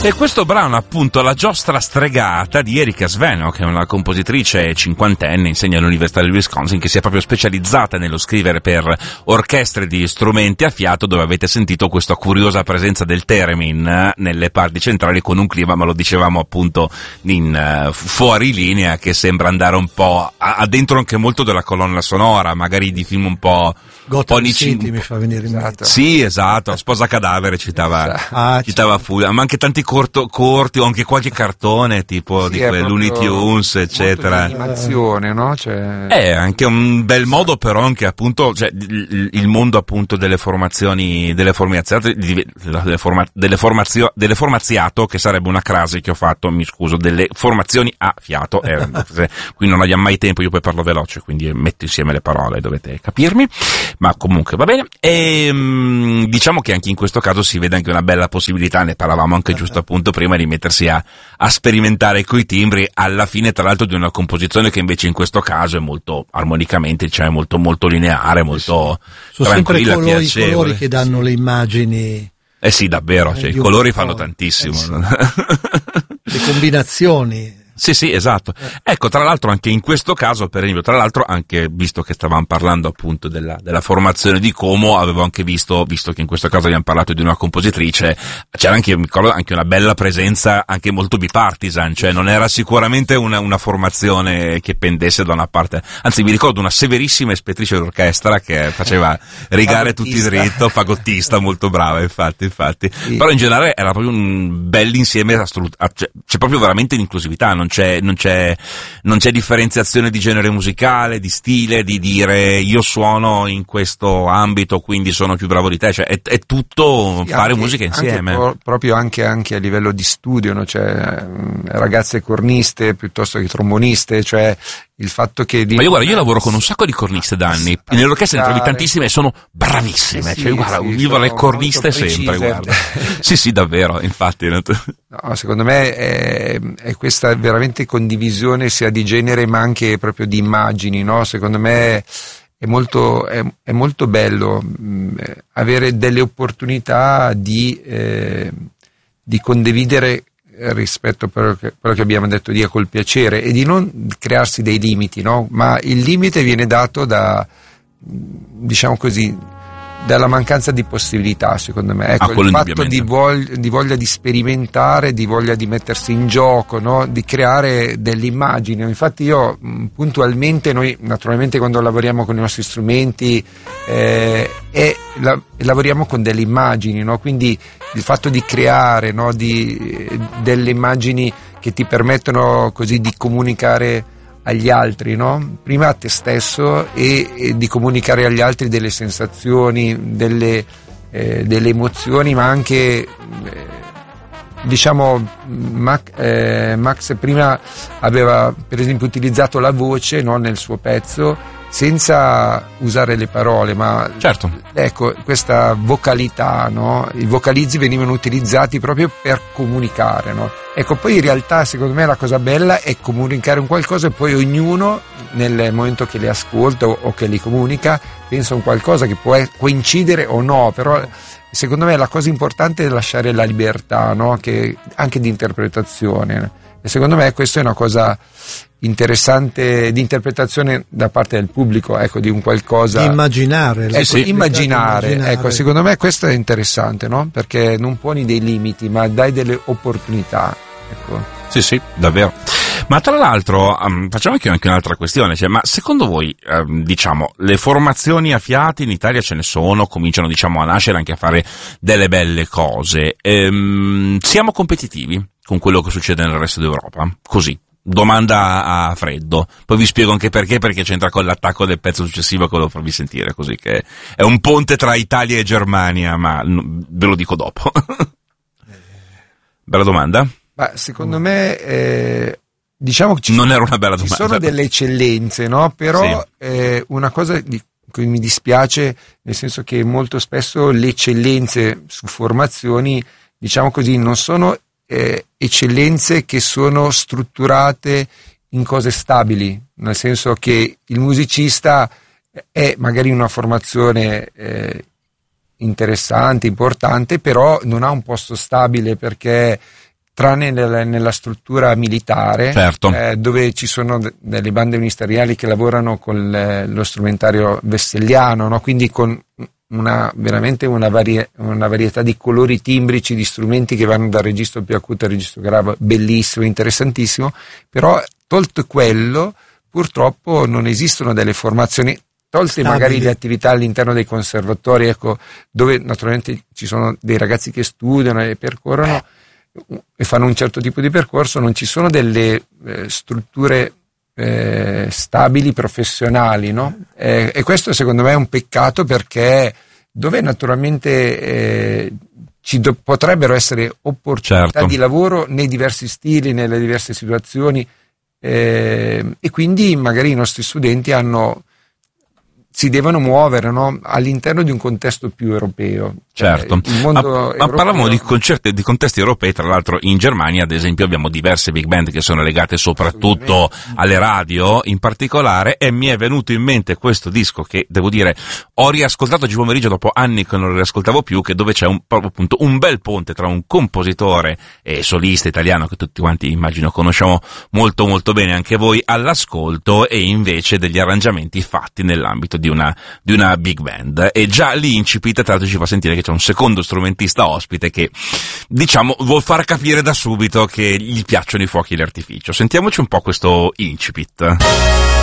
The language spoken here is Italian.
E questo brano appunto La giostra stregata di Erika Sveno, che è una compositrice cinquantenne, insegna all'Università del Wisconsin, che si è proprio specializzata nello scrivere per orchestre di strumenti a fiato, dove avete sentito questa curiosa presenza del theremin nelle parti centrali con un clima, ma lo dicevamo appunto in fuori linea, che sembra andare un po' a dentro anche molto della colonna sonora, magari di film un po' Gotham City mi fa venire in mente. Sì, esatto, Sposa cadavere citava Furia, ma anche tanti corti o anche qualche cartone tipo di quei Looney Tunes eccetera, animazione, no? Cioè... è anche un bel modo, però anche appunto, cioè, il mondo appunto delle formazioni, delle formaziato, che sarebbe una crasi che ho fatto, mi scuso, delle formazioni a fiato, qui non abbiamo mai tempo, io poi parlo veloce, quindi metto insieme le parole, dovete capirmi, ma comunque va bene. E diciamo che anche in questo caso si vede anche una bella possibilità, ne parlavamo anche giusto appunto prima, di mettersi a sperimentare coi timbri, alla fine tra l'altro di una composizione che invece in questo caso è molto armonicamente, cioè molto molto lineare, molto tranquilla, piacevole. Sono sempre i colori che danno le immagini. Sì, davvero, cioè, i colori fanno tantissimo. Sì. Le combinazioni. Sì, esatto. Ecco, tra l'altro anche in questo caso, per esempio, tra l'altro anche, visto che stavamo parlando appunto della formazione di Como, avevo anche visto che in questo caso abbiamo parlato di una compositrice, c'era anche, mi ricordo, anche una bella presenza anche molto bipartisan, cioè non era sicuramente una formazione che pendesse da una parte, anzi mi ricordo una severissima ispettrice d'orchestra che faceva rigare tutti dritto, fagottista, molto brava, infatti. Sì. Però in generale era proprio un bell'insieme assoluto, c'è proprio veramente l'inclusività, non c'è differenziazione di genere musicale, di stile, di dire io suono in questo ambito quindi sono più bravo di te, cioè è tutto fare musica insieme. Proprio anche a livello di studio, no? Cioè, ragazze corniste piuttosto che tromboniste, cioè il fatto che... Ma io lavoro con un sacco di corniste da anni, nell'orchestra ne trovi tantissime e sono bravissime, cioè guarda, io vorrei corniste sempre, guarda. Sì, davvero, infatti. No, secondo me è questa veramente condivisione sia di genere ma anche proprio di immagini, no? Secondo me è molto bello avere delle opportunità di condividere rispetto a quello che abbiamo detto, dia col piacere, e di non crearsi dei limiti, no? Ma il limite viene dato diciamo così, dalla mancanza di possibilità, secondo me. Ecco, il fatto di voglia di sperimentare, di voglia di mettersi in gioco, no? Di creare delle immagini. Infatti io puntualmente, noi naturalmente quando lavoriamo con i nostri strumenti lavoriamo con delle immagini, no? Quindi il fatto di creare, no? Delle immagini che ti permettono così di comunicare agli altri, no? Prima a te stesso e di comunicare agli altri delle sensazioni, delle emozioni, ma anche diciamo Max prima aveva per esempio utilizzato la voce, no? Nel suo pezzo, senza usare le parole, ma certo, ecco, questa vocalità, no? I vocalizzi venivano utilizzati proprio per comunicare, no? Ecco, poi in realtà secondo me la cosa bella è comunicare un qualcosa e poi ognuno nel momento che li ascolta o che li comunica pensa a un qualcosa che può coincidere o no, però secondo me la cosa importante è lasciare la libertà, no? Che anche di interpretazione, e secondo me questa è una cosa interessante di interpretazione da parte del pubblico, ecco, di un qualcosa di immaginare, ecco, immaginare. Ecco, secondo me questo è interessante, no? Perché non poni dei limiti ma dai delle opportunità, ecco. Sì, davvero. Ma tra l'altro facciamo anche un'altra questione, cioè, ma secondo voi diciamo le formazioni a fiati in Italia ce ne sono, cominciano diciamo a nascere, anche a fare delle belle cose, siamo competitivi con quello che succede nel resto d'Europa? Così, domanda a freddo, poi vi spiego anche perché c'entra con l'attacco del pezzo successivo che volevo farvi sentire, così, che è un ponte tra Italia e Germania, ma ve lo dico dopo. Bella domanda? Ma secondo me diciamo che non era una bella domanda. Ci sono delle eccellenze, no? Però sì. Una cosa di cui mi dispiace, nel senso che molto spesso le eccellenze su formazioni, diciamo così, non sono eccellenze che sono strutturate in cose stabili, nel senso che il musicista è magari una formazione interessante, importante, però non ha un posto stabile perché tranne nella struttura militare, certo. Dove ci sono delle bande ministeriali che lavorano con lo strumentario wesselliano, no? Quindi con veramente una varietà di colori timbrici, di strumenti che vanno dal registro più acuto al registro grave, bellissimo, interessantissimo, però tolto quello purtroppo non esistono delle formazioni, tolte magari le attività all'interno dei conservatori, ecco, dove naturalmente ci sono dei ragazzi che studiano e percorrono e fanno un certo tipo di percorso, non ci sono delle strutture stabili, professionali, no? E questo secondo me è un peccato, perché dove naturalmente potrebbero essere opportunità di lavoro nei diversi stili, nelle diverse situazioni, e quindi magari i nostri studenti si devono muovere, no? All'interno di un contesto più europeo. Certo, il mondo ma parlavamo di contesti europei. Tra l'altro in Germania, ad esempio, abbiamo diverse big band che sono legate soprattutto alle radio in particolare, e mi è venuto in mente questo disco che, devo dire, ho riascoltato oggi pomeriggio dopo anni che non lo riascoltavo più, che dove c'è appunto un bel ponte tra un compositore e solista italiano che tutti quanti immagino conosciamo molto molto bene anche voi all'ascolto, e invece degli arrangiamenti fatti nell'ambito di una big band. E già l'incipit tra l'altro ci fa sentire che c'è un secondo strumentista ospite che, diciamo, vuol far capire da subito che gli piacciono i fuochi d'artificio. Sentiamoci un po' questo incipit.